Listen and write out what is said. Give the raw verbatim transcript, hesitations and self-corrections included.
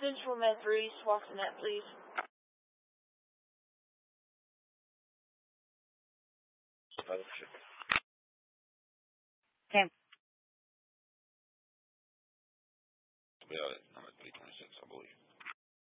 Central Med three, Swaxinet, please. Okay. Yeah, number three twenty-six, I believe.